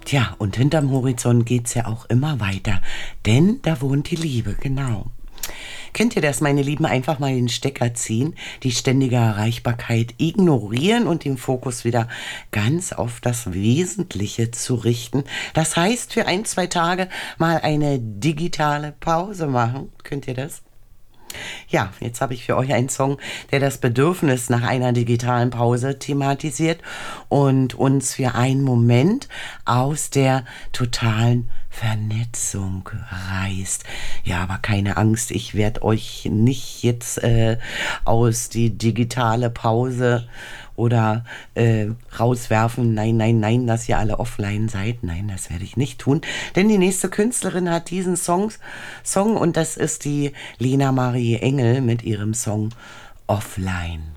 Tja, und hinterm Horizont geht's ja auch immer weiter, denn da wohnt die Liebe, genau. Kennt ihr das, meine Lieben? Einfach mal den Stecker ziehen, die ständige Erreichbarkeit ignorieren und den Fokus wieder ganz auf das Wesentliche zu richten. Das heißt, für ein, zwei Tage mal eine digitale Pause machen. Könnt ihr das? Ja, jetzt habe ich für euch einen Song, der das Bedürfnis nach einer digitalen Pause thematisiert und uns für einen Moment aus der totalen Vernetzung reißt. Ja, aber keine Angst, ich werde euch nicht jetzt aus die digitale Pause oder rauswerfen. Nein, nein, nein, dass ihr alle offline seid. Nein, das werde ich nicht tun. Denn die nächste Künstlerin hat diesen Song und das ist die Lena Marie Engel mit ihrem Song Offline.